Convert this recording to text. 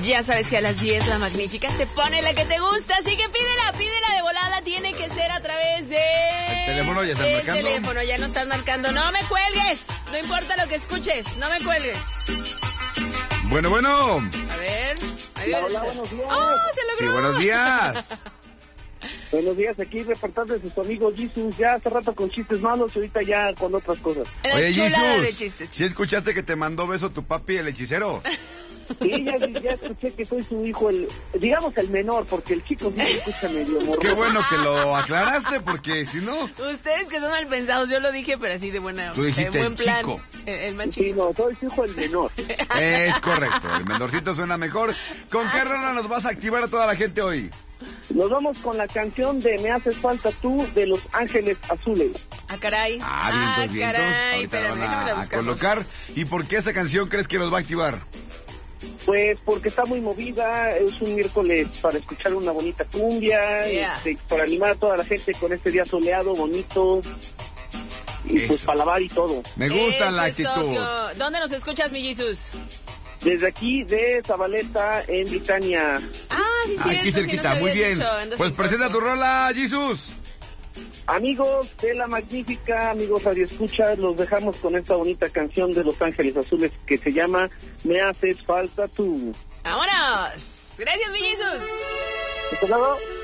Ya sabes que a las 10 la magnífica te pone la que te gusta, así que pídela de volada, tiene que ser a través de... El teléfono ya están marcando. El teléfono ya no están marcando, no me cuelgues, no importa lo que escuches, no me cuelgues. Bueno. A ver, Hola, buenos días. ¡Oh, se logró! Sí, buenos días. Buenos días, aquí reportando de su amigo Jesus, ya hace rato con chistes malos y ahorita ya con otras cosas. Oye, Chulada de Jesus, chistes. ¿sí escuchaste que te mandó beso tu papi, el hechicero? Sí, ya escuché que soy su hijo, digamos el menor, porque el chico sí se escucha medio morro. Qué bueno que lo aclaraste, porque si no... Ustedes que son mal pensados, yo lo dije, pero así de buena... Tú dijiste de buen el plan. chico. El más Sí, chico. no, soy su hijo el menor. Es correcto, el menorcito suena mejor. ¿Con qué rola nos vas a activar a toda la gente hoy? Nos vamos con la canción de Me Haces Falta Tú de Los Ángeles Azules. Ah, caray. Vientos. Caray. Ahorita Espérame, la déjame van la a buscamos. colocar. ¿Y por qué esa canción crees que nos va a activar? Pues porque está muy movida, es un miércoles para escuchar una bonita cumbia, Yeah. para animar a toda la gente con este día soleado, bonito, y pues Eso. para lavar y todo. Me gusta la Eso es actitud. Tokio. ¿Dónde nos escuchas, mi Jesus? Desde aquí de Zabaleta, en Britania. Ah, sí, cierto, Aquí sí cerquita, nos muy habías bien. dicho, andas Pues en presenta Tokio. tu rola, Jesus. Amigos de La Magnífica, amigos Radio Escucha, los dejamos con esta bonita canción de Los Ángeles Azules que se llama Me Haces Falta Tú. ¡Vámonos! Gracias, mi Jesus. ¿Hasta luego?